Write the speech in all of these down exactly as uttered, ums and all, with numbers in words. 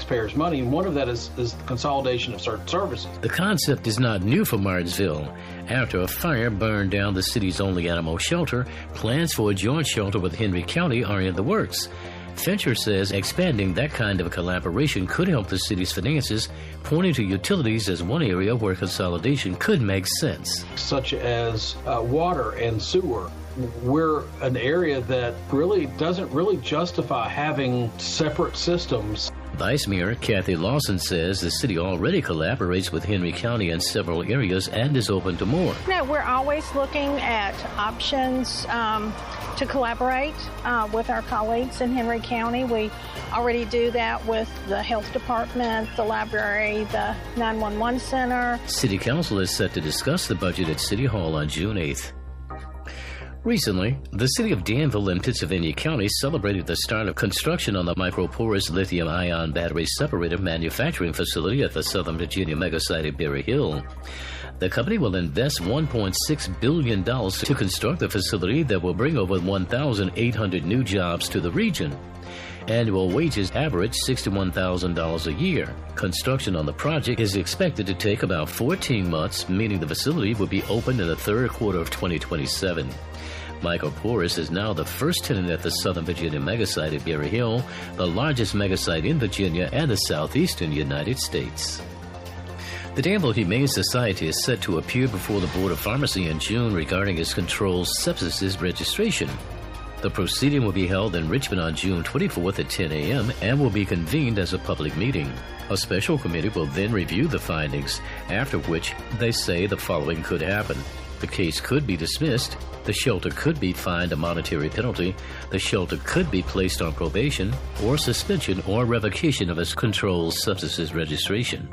taxpayers' money, and one of that is, is the consolidation of certain services. The concept is not new for Martinsville. After a fire burned down the city's only animal shelter, plans for a joint shelter with Henry County are in the works. Fincher says expanding that kind of collaboration could help the city's finances, pointing to utilities as one area where consolidation could make sense. Such as uh, water and sewer. We're an area that really doesn't really justify having separate systems. Vice Mayor Kathy Lawson says the city already collaborates with Henry County in several areas and is open to more. No, we're always looking at options um, to collaborate uh, with our colleagues in Henry County. We already do that with the health department, the library, the nine one one center. City Council is set to discuss the budget at City Hall on June eighth. Recently, the city of Danville in Pittsylvania County celebrated the start of construction on the microporous lithium-ion battery separator manufacturing facility at the Southern Virginia megasite at Berry Hill. The company will invest one point six billion dollars to construct the facility that will bring over one thousand eight hundred new jobs to the region. Annual wages average sixty-one thousand dollars a year. Construction on the project is expected to take about fourteen months, meaning the facility will be open in the third quarter of twenty twenty-seven. Microporous is now the first tenant at the Southern Virginia megasite at Berry Hill, the largest megasite in Virginia and the southeastern United States. The Danville Humane Society is set to appear before the Board of Pharmacy in June regarding its controlled substances registration. The proceeding will be held in Richmond on June twenty-fourth at ten a.m. and will be convened as a public meeting. A special committee will then review the findings, after which they say the following could happen. The case could be dismissed, the shelter could be fined a monetary penalty, the shelter could be placed on probation, or suspension or revocation of its controlled substances registration.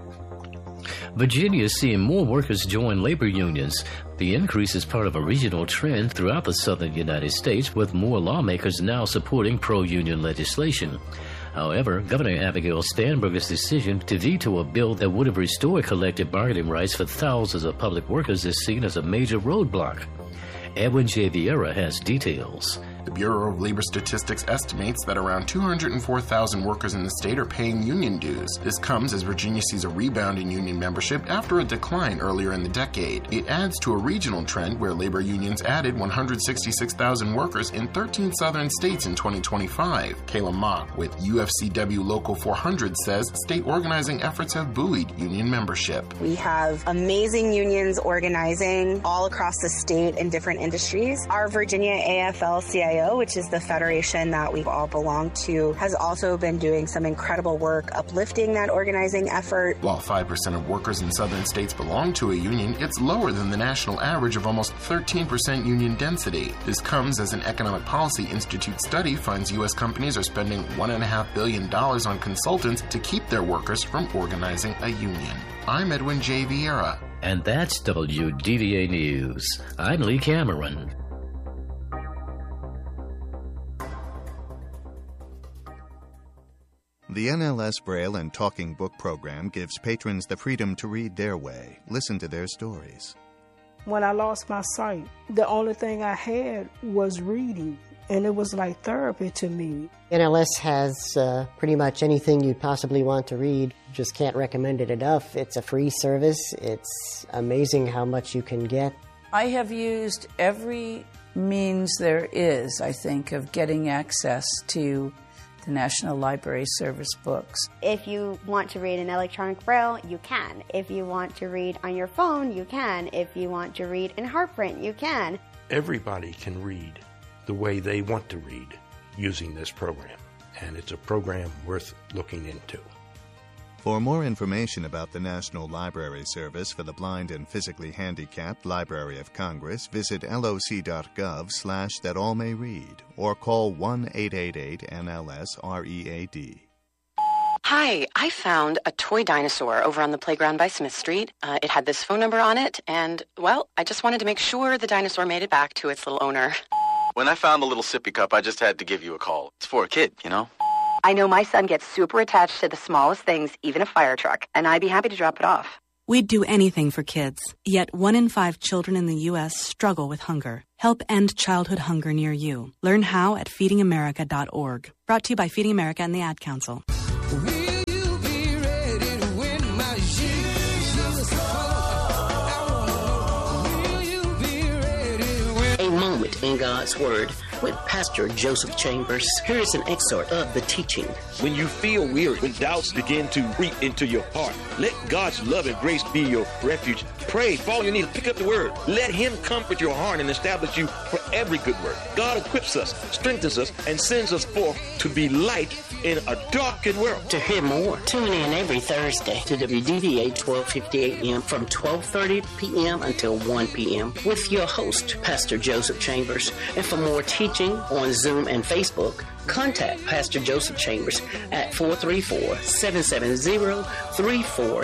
Virginia is seeing more workers join labor unions. The increase is part of a regional trend throughout the southern United States, with more lawmakers now supporting pro-union legislation. However, Governor Abigail Spanberger's decision to veto a bill that would have restored collective bargaining rights for thousands of public workers is seen as a major roadblock. Edwin J. Vieira has details. The Bureau of Labor Statistics estimates that around two hundred four thousand workers in the state are paying union dues. This comes as Virginia sees a rebound in union membership after a decline earlier in the decade. It adds to a regional trend where labor unions added one hundred sixty-six thousand workers in thirteen southern states in twenty twenty-five. Kayla Mock with U F C W Local four hundred says state organizing efforts have buoyed union membership. We have amazing unions organizing all across the state in different industries. Our Virginia A F L C I O, which is the federation that we all belong to, has also been doing some incredible work uplifting that organizing effort. While five percent of workers in southern states belong to a union, it's lower than the national average of almost thirteen percent union density. This comes as an Economic Policy Institute study finds U S companies are spending one point five billion dollars on consultants to keep their workers from organizing a union. I'm Edwin J. Vieira. And that's W D V A News. I'm Lee Cameron. The N L S Braille and Talking Book program gives patrons the freedom to read their way, listen to their stories. When I lost my sight, the only thing I had was reading, and it was like therapy to me. N L S has uh, pretty much anything you'd possibly want to read. Just can't recommend it enough. It's a free service. It's amazing how much you can get. I have used every means there is, I think, of getting access to the National Library Service books. If you want to read in electronic Braille, you can. If you want to read on your phone, you can. If you want to read in HeartPrint, you can. Everybody can read the way they want to read using this program, and it's a program worth looking into. For more information about the National Library Service for the Blind and Physically Handicapped Library of Congress, visit loc.gov slash that all may read or call one eight eight eight N L S R E A D. Hi, I found a toy dinosaur over on the playground by Smith Street. Uh, it had this phone number on it, and, well, I just wanted to make sure the dinosaur made it back to its little owner. When I found the little sippy cup, I just had to give you a call. It's for a kid, you know? I know my son gets super attached to the smallest things, even a fire truck, and I'd be happy to drop it off. We'd do anything for kids, yet one in five children in the U S struggle with hunger. Help end childhood hunger near you. Learn how at feeding america dot org. Brought to you by Feeding America and the Ad Council. Delight in God's Word with Pastor Joseph Chambers. Here is an excerpt of the teaching. When you feel weary, when doubts begin to creep into your heart, let God's love and grace be your refuge. Pray, fall on your knees, pick up the Word. Let Him comfort your heart and establish you for every good work. God equips us, strengthens us, and sends us forth to be light in a darkened world. To hear more, tune in every Thursday to W D V A twelve fifty A M from twelve thirty p.m. until one p.m. with your host, Pastor Joseph Chambers. And for more teaching on Zoom and Facebook, contact Pastor Joseph Chambers at four three four, seven seven zero, three four